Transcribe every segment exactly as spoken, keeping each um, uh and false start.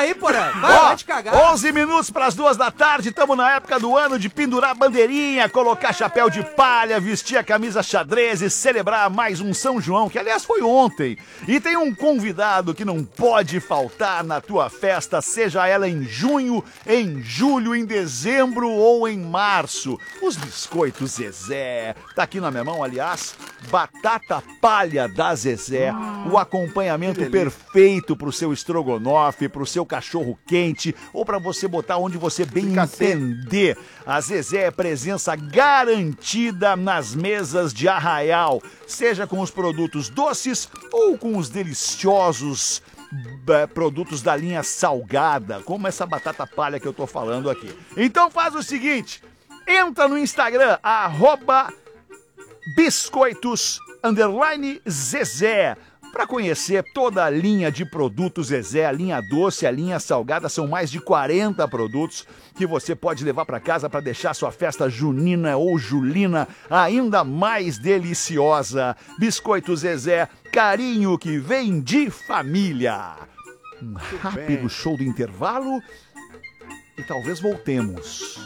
aí, porra. Vai, Ó, vai te cagar. onze minutos para as duas da tarde, estamos na época do ano de pendurar bandeirinha, colocar chapéu de palha, vestir a camisa xadrez e celebrar mais um São João, que aliás foi ontem. E tem um convidado que não pode faltar na tua festa, seja ela em junho, em julho, em dezembro ou em março. Os biscoitos Zezé. Tá aqui na minha mão, aliás, batata palha da Zezé. O acompanhamento perfeito pro seu estrogonofe, pro seu cachorro quente ou para você botar onde você bem entender. A Zezé é presença garantida nas mesas de Arraial, seja com os produtos doces ou com os deliciosos é, produtos da linha salgada, como essa batata palha que eu tô falando aqui. Então faz o seguinte, entra no Instagram, arroba biscoitos underline Zezé, para conhecer toda a linha de produtos Zezé, a linha doce, a linha salgada, são mais de quarenta produtos que você pode levar para casa para deixar sua festa junina ou julina ainda mais deliciosa. Biscoito Zezé, carinho que vem de família. Um rápido show do intervalo e talvez voltemos.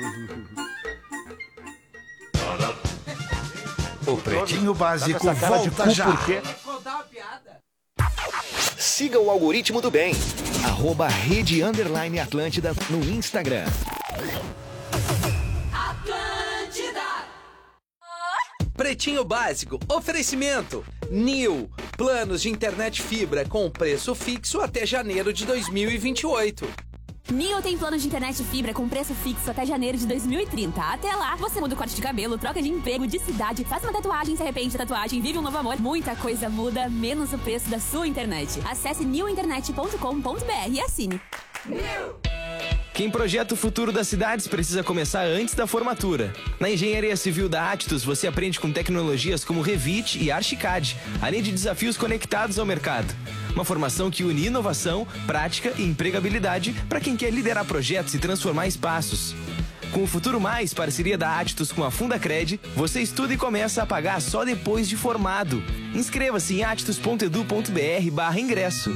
O Pretinho Básico Tá com essa cara de volta cu já. por quê? Siga o algoritmo do bem. Arroba Rede Underline Atlântida no Instagram. Atlântida. Pretinho Básico, oferecimento Nil, planos de internet fibra com preço fixo até janeiro de dois mil e vinte e oito. Nil tem plano de internet fibra com preço fixo até janeiro de dois mil e trinta. Até lá, você muda o corte de cabelo, troca de emprego, de cidade, faz uma tatuagem, se arrepende da tatuagem, vive um novo amor. Muita coisa muda, menos o preço da sua internet. Acesse new internet ponto com ponto b r e assine. Quem projeta o futuro das cidades precisa começar antes da formatura. Na Engenharia Civil da Actus, você aprende com tecnologias como Revit e Archicad, além de desafios conectados ao mercado. Uma formação que une inovação, prática e empregabilidade para quem quer liderar projetos e transformar espaços. Com o Futuro Mais, parceria da Actus com a Fundacred, você estuda e começa a pagar só depois de formado. Inscreva-se em actus ponto edu ponto b r barra ingresso.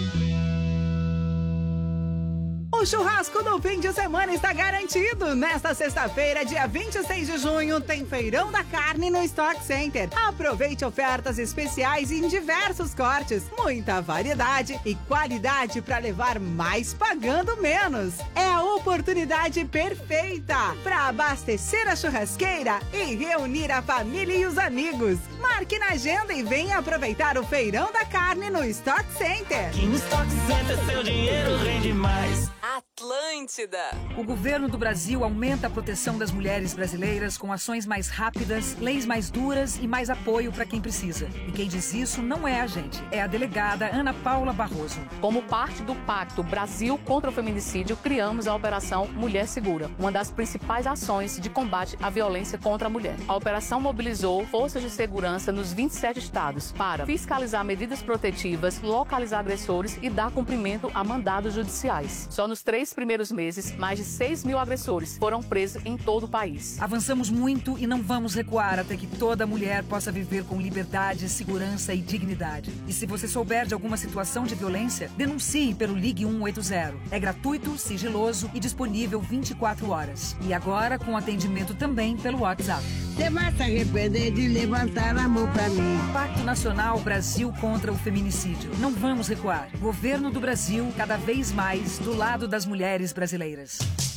O churrasco do fim de semana está garantido. Nesta sexta-feira, dia vinte e seis de junho, tem Feirão da Carne no Stock Center. Aproveite ofertas especiais em diversos cortes, muita variedade e qualidade para levar mais pagando menos. É a oportunidade perfeita para abastecer a churrasqueira e reunir a família e os amigos. Marque na agenda e venha aproveitar o Feirão da Carne no Stock Center. Aqui no Stock Center seu dinheiro rende mais. Atlântida. O governo do Brasil aumenta a proteção das mulheres brasileiras com ações mais rápidas, leis mais duras e mais apoio para quem precisa. E quem diz isso não é a gente, é a delegada Ana Paula Barroso. Como parte do Pacto Brasil contra o Feminicídio, criamos a Operação Mulher Segura, uma das principais ações de combate à violência contra a mulher. A operação mobilizou forças de segurança nos vinte e sete estados para fiscalizar medidas protetivas, localizar agressores e dar cumprimento a mandados judiciais. Só nos três primeiros meses, mais de seis mil agressores foram presos em todo o país. Avançamos muito e não vamos recuar até que toda mulher possa viver com liberdade, segurança e dignidade. E se você souber de alguma situação de violência, denuncie pelo Ligue um oito zero. É gratuito, sigiloso e disponível vinte e quatro horas. E agora com atendimento também pelo WhatsApp. Você vai se arrepender de levantar a mão pra mim. Pacto Nacional Brasil contra o Feminicídio. Não vamos recuar. Governo do Brasil, cada vez mais do lado das mulheres brasileiras.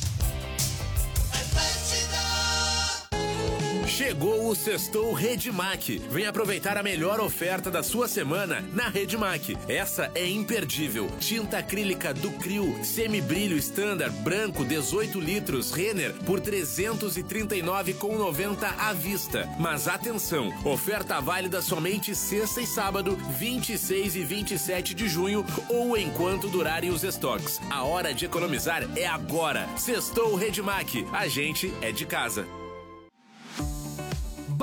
Chegou o Sextou Redmac. Vem aproveitar a melhor oferta da sua semana na Redmac. Essa é imperdível. Tinta acrílica do Crio, semibrilho standard, branco, dezoito litros, Renner, por trezentos e trinta e nove reais e noventa centavos à vista. Mas atenção, oferta válida somente sexta e sábado, vinte e seis e vinte e sete de junho, ou enquanto durarem os estoques. A hora de economizar é agora. Sextou Redmac. A gente é de casa.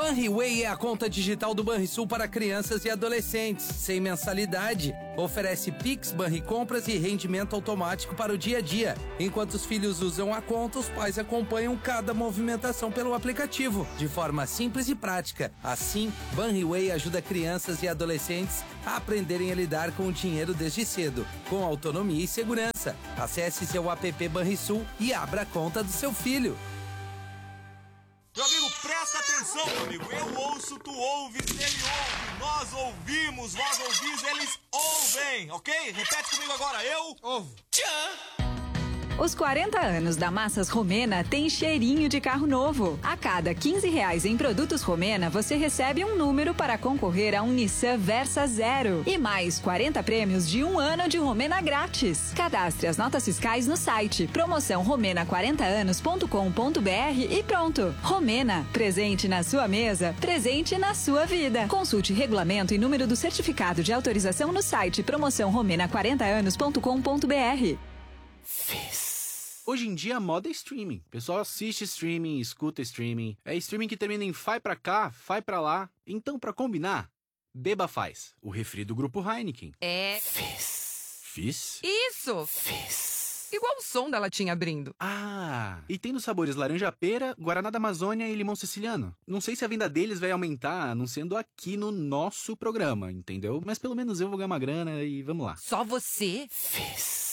Banriway é a conta digital do Banrisul para crianças e adolescentes, sem mensalidade. Oferece Pix, Banricompras e rendimento automático para o dia a dia. Enquanto os filhos usam a conta, os pais acompanham cada movimentação pelo aplicativo, de forma simples e prática. Assim, Banriway ajuda crianças e adolescentes a aprenderem a lidar com o dinheiro desde cedo, com autonomia e segurança. Acesse seu app Banrisul e abra a conta do seu filho. Meu amigo, presta atenção, meu amigo. Eu ouço, tu ouves, ele ouve. Nós ouvimos, vós ouvis, eles ouvem, ok? Repete comigo agora. Eu ouvo. Tchan! Os quarenta anos da Massas Romena tem cheirinho de carro novo. A cada quinze reais em produtos Romena, você recebe um número para concorrer a um Nissan Versa Zero. E mais quarenta prêmios de um ano de Romena grátis. Cadastre as notas fiscais no site promoção romena quarenta anos ponto com ponto br e pronto. Romena, presente na sua mesa, presente na sua vida. Consulte regulamento e número do certificado de autorização no site promoção romena quarenta anos ponto com ponto br. Hoje em dia a moda é streaming. O pessoal assiste streaming, escuta streaming. É streaming que termina em fai pra cá, fai pra lá. Então, pra combinar, beba Faz, o refri do grupo Heineken. É... Fizz. Fizz? Isso! Fizz. Igual o som da latinha abrindo. Ah, e tem nos sabores laranja-pera, guaraná da Amazônia e limão siciliano. Não sei se a venda deles vai aumentar anunciando aqui no nosso programa, entendeu? Mas pelo menos eu vou ganhar uma grana e vamos lá. Só você? Fizz.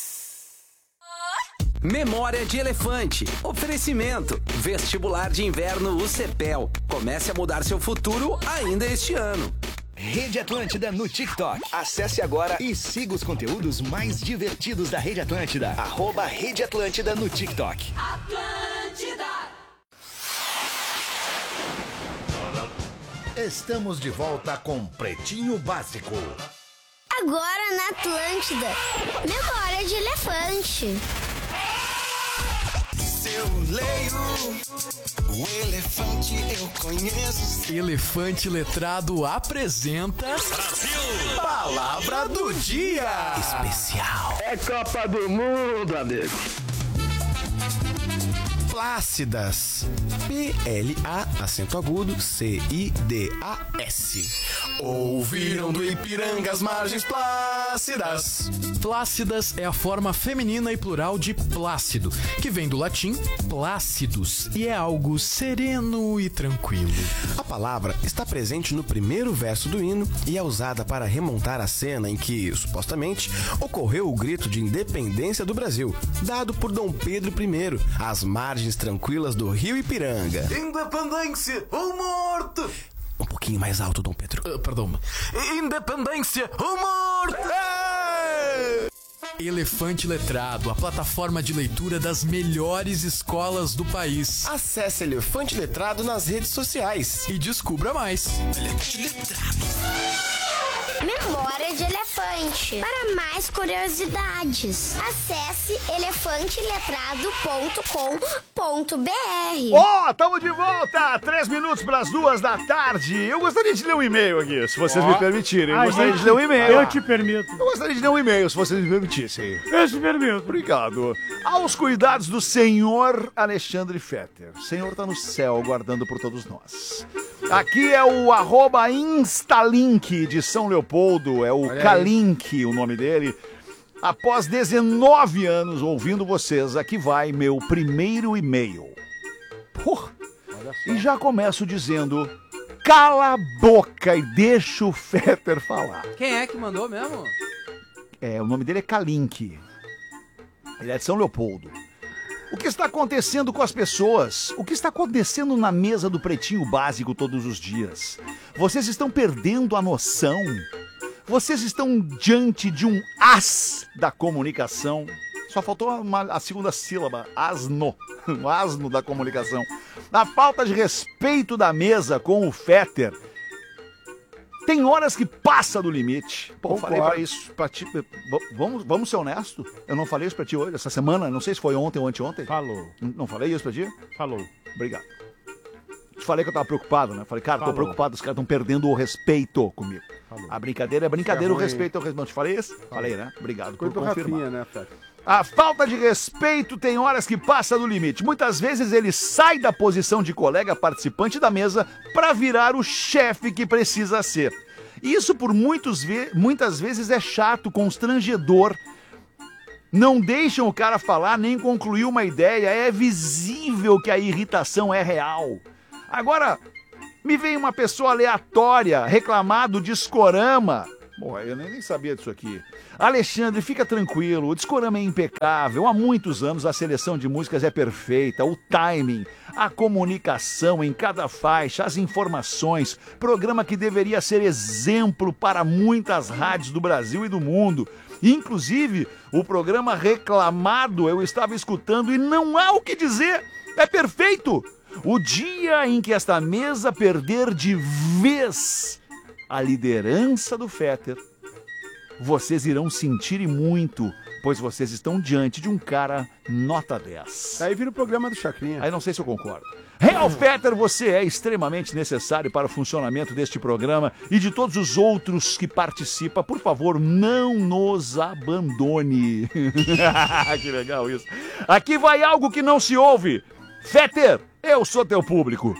Memória de Elefante. Oferecimento. Vestibular de Inverno U C P E L. Comece a mudar seu futuro ainda este ano. Rede Atlântida no TikTok. Acesse agora e siga os conteúdos mais divertidos da Rede Atlântida. Arroba Rede Atlântida no TikTok. Atlântida. Estamos de volta com Pretinho Básico. Agora na Atlântida. Memória de Elefante. Eu leio o elefante, eu conheço. Elefante Letrado apresenta Brasil! Palavra do Dia Especial. É Copa do Mundo, amigo. Plácidas. P L A, acento agudo, C I D A S. Ouviram do Ipiranga as margens plácidas. Plácidas é a forma feminina e plural de plácido, que vem do latim plácidus e é algo sereno e tranquilo. A palavra está presente no primeiro verso do hino e é usada para remontar a cena em que, supostamente, ocorreu o grito de independência do Brasil, dado por Dom Pedro I, às margens tranquilas do rio Ipiranga. Independência ou morte! Um pouquinho mais alto, Dom Pedro. Uh, perdão. Independência ou morte! É! Elefante Letrado, a plataforma de leitura das melhores escolas do país. Acesse Elefante Letrado nas redes sociais e descubra mais. Elefante Letrado. Memória de Elefante. Para mais curiosidades, acesse elefante letrado ponto com ponto br. Ó, oh, tamo de volta! Três minutos para as duas da tarde. Eu gostaria de ler um e-mail aqui, se vocês oh. me permitirem. Eu gostaria gente, de ler um e-mail. Eu te permito. Eu gostaria de ler um e-mail, se vocês me permitissem. Eu te permito. Obrigado. Aos cuidados do senhor Alexandre Fetter. O senhor tá no céu, guardando por todos nós. Aqui é o arroba Instalink de São Leopoldo, é o Kalink o nome dele. Após dezenove anos ouvindo vocês, aqui vai meu primeiro e-mail. Porra, e já começo dizendo, cala a boca e deixa o Fetter falar. Quem é que mandou mesmo? É, o nome dele é Kalink. Ele é de São Leopoldo. O que está acontecendo com as pessoas? O que está acontecendo na mesa do Pretinho Básico todos os dias? Vocês estão perdendo a noção? Vocês estão diante de um as da comunicação? Só faltou uma, a segunda sílaba, asno, um asno da comunicação. Na falta de respeito da mesa com o Fetter, tem horas que passa do limite. Pô, eu falei pra isso, pra ti, vamos, vamos ser honestos? Eu não falei isso pra ti hoje, essa semana, não sei se foi ontem ou anteontem. Falou. Não, não falei isso pra ti? Falou. Obrigado. Te falei que eu tava preocupado, né? Falei, cara, Falou. tô preocupado, os caras estão perdendo o respeito comigo. Falou. A brincadeira é brincadeira, o Ferrou, respeito é o respeito. Não te falei isso? Falei, né? Obrigado por confirmar. confirmar. Rafinha, né, Fetter? A falta de respeito tem horas que passa do limite. Muitas vezes ele sai da posição de colega participante da mesa para virar o chefe que precisa ser. Isso por muitos ve- muitas vezes é chato, constrangedor. Não deixam o cara falar nem concluir uma ideia. É visível que a irritação é real. Agora, me vem uma pessoa aleatória reclamar do Discorama. Porra, eu nem sabia disso aqui. Alexandre, fica tranquilo, o Discorama é impecável. Há muitos anos a seleção de músicas é perfeita, o timing, a comunicação em cada faixa, as informações. Programa que deveria ser exemplo para muitas rádios do Brasil e do mundo. Inclusive, o programa reclamado eu estava escutando e não há o que dizer. É perfeito. O dia em que esta mesa perder de vez a liderança do Fetter, vocês irão sentir e muito, pois vocês estão diante de um cara nota dez. Aí vira o programa do Chacrinha. Aí não sei se eu concordo. Real Fetter, você é extremamente necessário para o funcionamento deste programa e de todos os outros que participam. Por favor, não nos abandone. Que legal isso. Aqui vai algo que não se ouve. Fetter, eu sou teu público.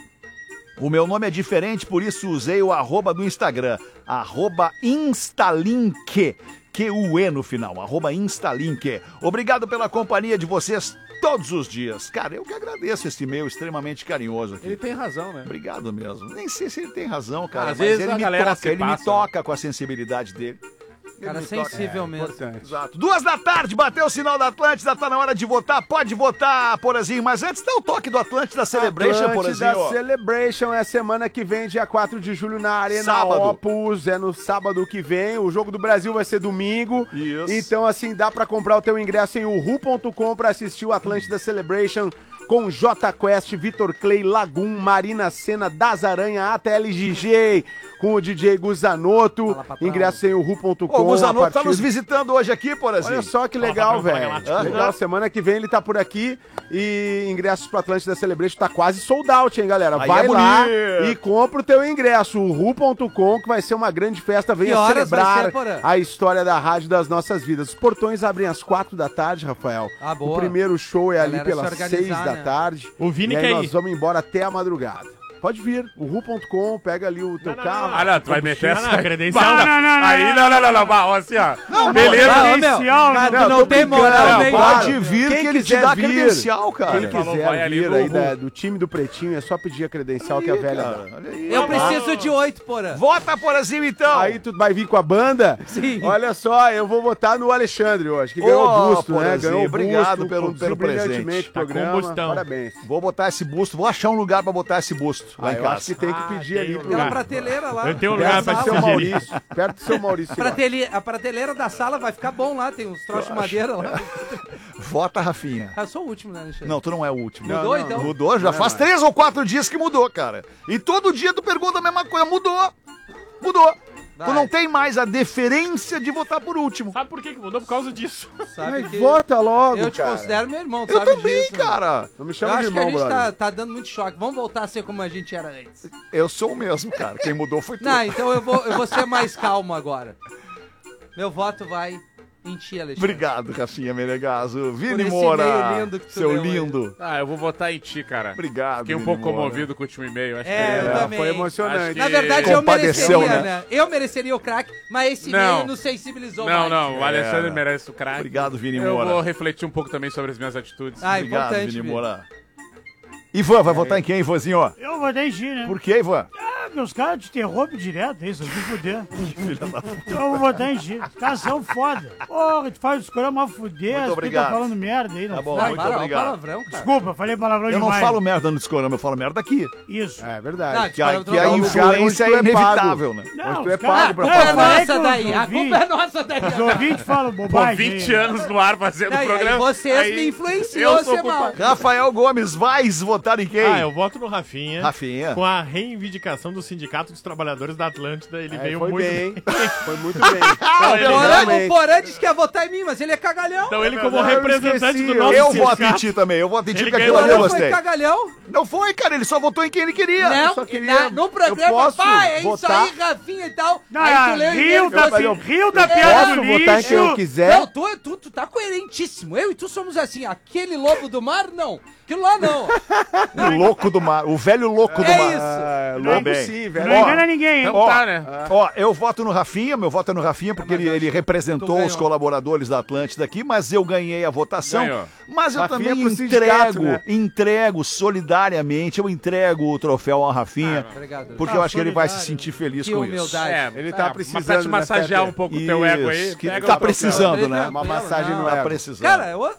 O meu nome é diferente, por isso usei o arroba do Instagram, arroba Instalink, Q U E no final, arroba Instalink. Obrigado pela companhia de vocês todos os dias. Cara, eu que agradeço esse e-mail extremamente carinhoso aqui. Ele tem razão, né? Obrigado mesmo. Nem sei se ele tem razão, cara, Às mas vezes ele a me galera toca, se ele passa, me toca com a sensibilidade dele. Cara Ele me toca. sensível É, mesmo. importante. Exato. Duas da tarde, bateu o sinal da Atlântida, tá na hora de votar. Pode votar, Porazinho. Mas antes dá o toque do Atlântida Celebration, Porazinho. Atlântida Celebration é semana que vem, dia quatro de julho, na Arena Sábado. Opus. É no sábado que vem. O jogo do Brasil vai ser domingo. Isso. Então, assim, dá pra comprar o teu ingresso em uhu ponto com pra assistir o Atlântida Celebration com J Quest, Vitor Clay, Lagum, Marina Senna, Das Aranha, A T L G G, com o D J Guzanoto. Ingresso em uhu ponto com. O Guzanoto partir... tá nos visitando hoje aqui, Porazinho. Olha só que legal, Fala, velho. fala, Legal, semana que vem ele tá por aqui e ingressos pro Atlântida Celebration tá quase sold out, hein, galera? Aí vai é lá bonito. e compra o teu ingresso, uhu ponto com, que vai ser uma grande festa. Venha Que horas vai celebrar ser, Porã? a história da rádio das nossas vidas. Os portões abrem às quatro da tarde, Rafael. Ah, boa. O primeiro show é ali Galera se pelas organizar, seis da né? tarde. O Vini e aí quer nós ir. vamos embora até a madrugada. Pode vir, uhu ponto com, pega ali o teu carro. Ah, não, tu vai meter essa credencial. Bah, não, não, não, aí, não, não, não, não, bah, ó, assim, ó. Não, beleza. não, credencial, meu, né? cara, tu não tô tem brincando, moral, não, nem- claro. Pode vir Quem que ele te quiser dá vir, credencial, cara. Quem Ele falou, quiser vai ali vir no aí Uhu. da- do time do Pretinho, é só pedir a credencial que a velha cara, dá. olha aí. Eu preciso de oito, Porã. Vota, Porazinho, então. Aí tu vai vir com a banda? Sim. Olha só, eu vou votar no Alexandre hoje, que ganhou Ô, o busto, né? Porazinho, Ganhou o obrigado busto, pelo- conduziu pelo brilhantemente presente. o Tá com programa. bustão. Parabéns. Vou botar esse busto, vou achar um lugar pra botar esse busto lá Ah, em eu casa. acho que tem que pedir Ah, ali tem pro... Aquela prateleira lá. Eu tenho um lugar Perto pra do te seu sugerir. Maurício. Perto do seu Maurício. lá. Pratele- A prateleira da sala vai ficar bom lá, tem uns troços de madeira lá. Vota, Rafinha. Eu sou o último, né, Alexandre? Não, tu não é o último. Mudou, não, então? Mudou, já Não é faz mais. três ou quatro dias que mudou, cara. E todo dia tu pergunta a mesma coisa. Mudou. Mudou. Tu Vai. não tem mais a deferência de votar por último. Sabe por que que mudou? Por causa disso. Sabe Mas que vota logo, eu te cara. considero meu irmão, tu Eu sabe também, disso, né? cara. Não me Eu chama de acho que a irmão, gente tá, brother. tá dando muito choque. Vamos voltar a ser como a gente era antes. Eu sou o mesmo, cara. Quem mudou foi tu. Não, então eu vou, eu vou ser mais calmo agora. Meu voto vai em ti, Alexandre. Obrigado, Rafinha Menegaso. Vini esse Moura, e-mail lindo que tu seu leu aí. lindo. Ah, eu vou votar em ti, cara. Obrigado, Fiquei um Vini pouco Moura. comovido com o último e-mail. Acho É, que eu É, também. foi emocionante. Acho que- Na verdade, eu Compadeceu, mereceria, né? né? Eu mereceria o craque, mas esse Não. e-mail nos sensibilizou Não, mais. não, o Alexandre É. merece o craque. Obrigado, Vini Eu Moura. vou refletir um pouco também sobre as minhas atitudes. Ah, Obrigado, importante, Vini Vini. Moura. Ivan, vai votar em quem, Ivanzinho? Eu vou dar em G, né? Por que, Ivan? Ah, porque os caras te interrompem direto, é isso, se fuder. Então eu vou votar em G. Os caras são foda. Porra, tu faz os caras mal fuder, Muito tu obrigado. fica falando merda aí, não Tá bom, faz. muito Para, ó, obrigado. palavrão, cara. Desculpa, falei palavrão Eu não demais. falo merda no Discorama, eu falo merda aqui. Isso. É Não, verdade. Que a, Discorama, que a tu não- influência é onde tu é inevitável, pago. né? Não, Onde tu é os caras- pago pra A Eu culpa é falei nossa que os daí, a ouvintes- culpa é nossa daí. Os ouvintes falam Pô, bobagem. vinte aí. anos no ar fazendo Não, e aí programa. vocês aí me influenciou eu sou a ser mal. culpado. Rafael Gomes, vais votar em quem? Ah, eu voto no Rafinha. Rafinha. Com a reivindicação do no Sindicato dos Trabalhadores da Atlântida, ele É, veio foi muito bem. bem. Foi muito bem. Então, ele- Porã, o Porã disse que ia votar em mim, mas ele é cagalhão. Então ele, como Eu representante esqueci, do nosso Eu sindicato, voto em ti também, eu voto em ti Ele porque aquilo ali eu ganhou. Porã foi gostei. cagalhão. Não foi, cara, ele só votou em quem ele queria. Não, Ele só queria... na- no programa, Eu posso pá, é isso votar? aí, Rafinha e tal. Não, aí tu leu Rio e-mail e da, falou assim, Rio da é, piada Posso do votar em quem eu lixo. quiser? Não, tu, tu, tu tá coerentíssimo. Eu e tu somos assim, aquele lobo do mar, não. Aquilo lá não. O louco do mar, o velho louco do É mar. isso. Ah, Não é louco. possível. Não Ó, engana ninguém, hein? Então Ó, tá, né? ó, eu voto no Rafinha, meu voto é no Rafinha, porque ele, ele representou tu os ganhou. colaboradores da Atlântida aqui, mas eu ganhei a votação. Ganhou. Mas eu Rafinha também pro sindicato, entrego, né? entrego solidariamente, eu entrego o troféu ao Rafinha, Obrigado. porque Ah, eu acho que ele vai se solidário. sentir feliz Que com isso. humildade. É, Ele tá é, precisando, Mas pra te né, massagear Pepe? um pouco o teu ego aí. Isso, que pega tá o troféu. precisando, né? Uma massagem no Tá ego. precisando. Cara, eu-